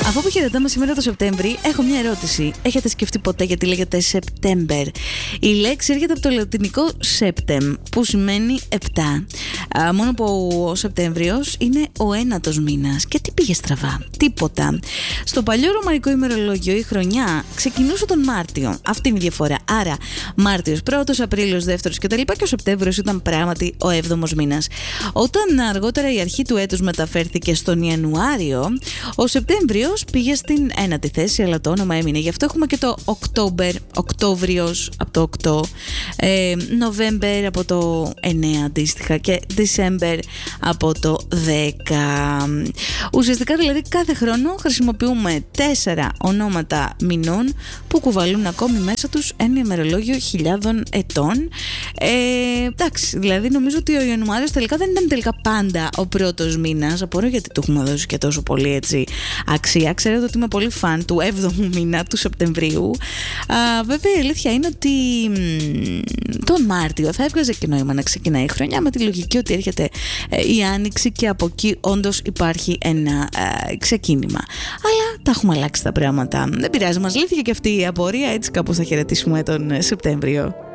Αφού που χαιρετάμε σήμερα το Σεπτέμβρη, έχω μια ερώτηση. Έχετε σκεφτεί ποτέ γιατί λέγεται September? Η λέξη έρχεται από το λατινικό septem, που σημαίνει 7. Μόνο που ο Σεπτέμβριος είναι ο ένατος μήνας. Και τι πήγε στραβά? Τίποτα. Στο παλιό ρωμαϊκό ημερολόγιο η χρονιά ξεκινούσε τον Μάρτιο. Αυτή είναι η διαφορά. Άρα, Μάρτιος πρώτος, Απρίλιος δεύτερος κτλ. Και ο Σεπτέμβριος ήταν πράγματι ο 7ος μήνας. Όταν αργότερα η αρχή του έτους μεταφέρθηκε στον Ιανουάριο, ο Σεπτέμβριος πήγε στην ένατη θέση, αλλά το όνομα έμεινε. Γι' αυτό έχουμε και το Οκτώβριος από το 8, November από το 9 αντίστοιχα και December από το 10. Ουσιαστικά δηλαδή κάθε χρόνο χρησιμοποιούμε 4 ονόματα μηνών που κουβαλούν ακόμη μέσα τους ένα ημερολόγιο χιλιάδων ετών. Εντάξει, δηλαδή νομίζω ότι ο Ιανουάριος τελικά δεν ήταν τελικά πάντα ο πρώτος μήνας. Απορώ γιατί του έχουμε δώσει και τόσο πολύ έτσι αξία. Ξέρετε ότι είμαι πολύ φαν του 7ου μήνα του Σεπτεμβρίου. Βέβαια η αλήθεια είναι ότι τον Μάρτιο θα έβγαζε και νόημα να ξεκινάει η χρονιά, με τη λογική ότι έρχεται η Άνοιξη και από εκεί όντως υπάρχει ένα ξεκίνημα. Αλλά τα έχουμε αλλάξει τα πράγματα. Δεν πειράζει, μας λύθηκε και αυτή η απορία, έτσι κάπως θα χαιρετήσουμε τον Σεπτέμβριο.